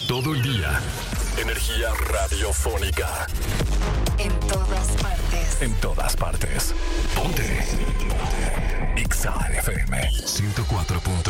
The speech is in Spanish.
Todo el día. Energía radiofónica. En todas partes. En todas partes. Ponte. Ponte. Exa FM 104.